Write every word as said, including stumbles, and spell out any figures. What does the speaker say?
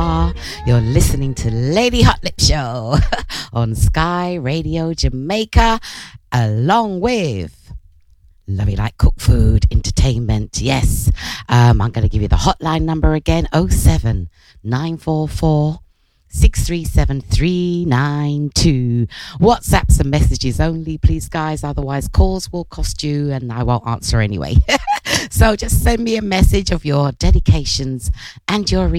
You're listening to Lady Hot Lip Show on Sky Radio Jamaica, along with Love You Like Cook Food Entertainment. Yes, um, I'm going to give you the hotline number again: oh seven nine four four six three seven three nine two. WhatsApps and messages only, please, guys. Otherwise, calls will cost you, and I won't answer anyway. So just send me a message of your dedications and your